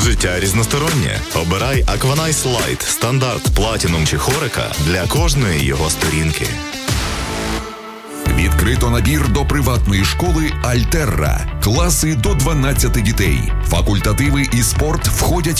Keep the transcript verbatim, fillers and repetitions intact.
Життя різностороннє. Обирай Aquanice Light, стандарт, платінум чи хорика для кожної його сторінки. Відкрито набір до приватної школи «Альтерра». Класи до дванадцяти дітей. Факультативи і спорт входять